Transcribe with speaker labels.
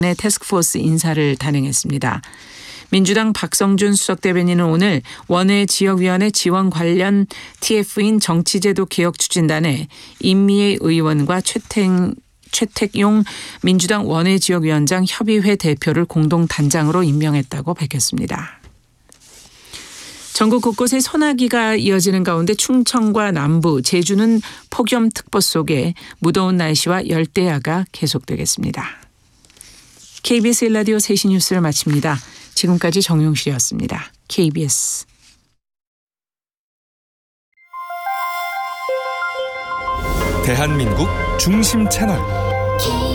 Speaker 1: 태스크포스 인사를 단행했습니다. 민주당 박성준 수석대변인은 오늘 원외 지역위원회 지원 관련 TF인 정치제도 개혁 추진단에 임미애 의원과 최택용 민주당 원외 지역위원장 협의회 대표를 공동 단장으로 임명했다고 밝혔습니다. 전국 곳곳에 소나기가 이어지는 가운데 충청과 남부, 제주는 폭염특보 속에 무더운 날씨와 열대야가 계속되겠습니다. KBS 1라디오 3시 뉴스를 마칩니다. 지금까지 정용실이었습니다. KBS.
Speaker 2: 대한민국 중심 채널